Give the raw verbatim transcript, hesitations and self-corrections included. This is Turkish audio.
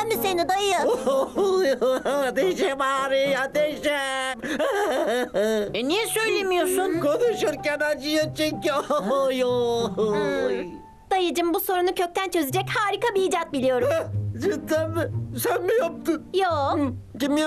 Yiyeceğim mi seni dayı? Ateşim ağrıyor, ateşim. E niye söylemiyorsun? Konuşurken acıyor çünkü. Oy, oy. Dayıcım bu sorunu kökten çözecek harika bir icat biliyorum. Cidden mi? Sen mi yaptın? Yo. Kim